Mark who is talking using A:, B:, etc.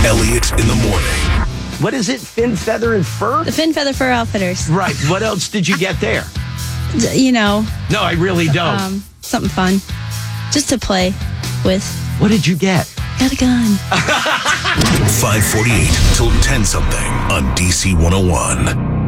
A: Elliot in the morning.
B: What is it? Fin, Feather, and Fur?
C: The Fin Feather Fur Outfitters.
B: Right. What else did you get there?
C: You know.
B: No, I really don't.
C: Something fun. Just to play with.
B: What did you get?
C: Got a gun.
A: 548 till 10 something on DC 101.